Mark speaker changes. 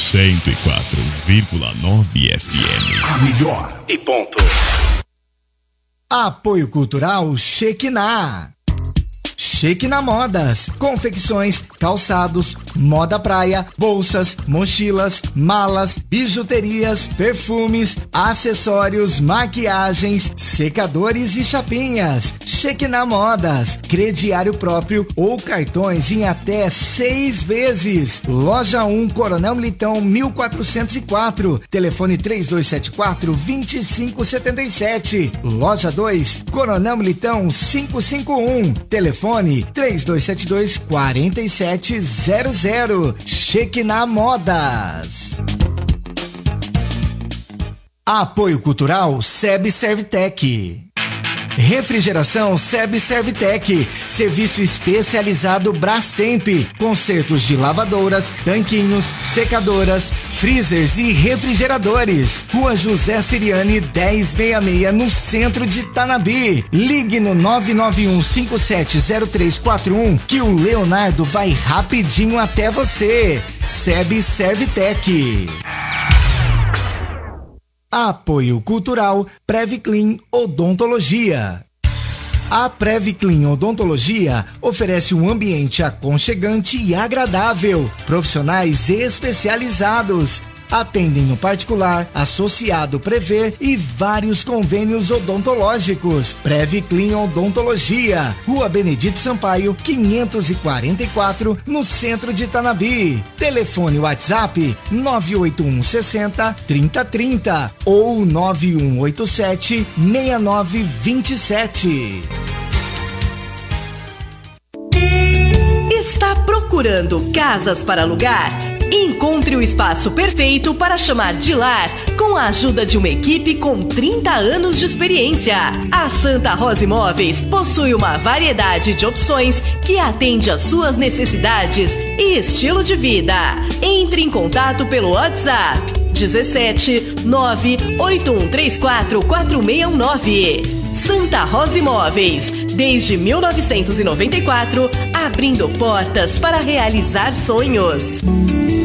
Speaker 1: 104,9 FM.
Speaker 2: A melhor e ponto.
Speaker 3: Apoio Cultural Shekinah. Shekinah Modas, confecções, calçados, moda praia, bolsas, mochilas, malas, bijuterias, perfumes, acessórios, maquiagens, secadores e chapinhas. Shekinah Modas, crediário próprio ou cartões em até 6 vezes. Loja 1, Coronel Militão, 1404. Telefone 3274-2577. Loja 2, Coronel Militão, 551. Telefone 3272-4700. Shekinah Modas. Apoio Cultural SEB Servitec. Refrigeração SEB Servitec, serviço especializado Brastemp, consertos de lavadoras, tanquinhos, secadoras, freezers e refrigeradores. Rua José Siriani 1066, no centro de Tanabi. Ligue no 991570341 que o Leonardo vai rapidinho até você. SEB Servitec. Apoio Cultural Previclean Odontologia. A Previclean Odontologia oferece um ambiente aconchegante e agradável. Profissionais especializados atendem no particular, associado Prever e vários convênios odontológicos. Previclean Odontologia, Rua Benedito Sampaio, 544, no centro de Tanabi. Telefone WhatsApp 981 60 3030 ou 9187 6927.
Speaker 4: Está procurando casas para alugar? Encontre o espaço perfeito para chamar de lar com a ajuda de uma equipe com 30 anos de experiência. A Santa Rosa Imóveis possui uma variedade de opções que atende às suas necessidades e estilo de vida. Entre em contato pelo WhatsApp 17 98134 4619. Santa Rosa Imóveis, desde 1994, abrindo portas para realizar sonhos.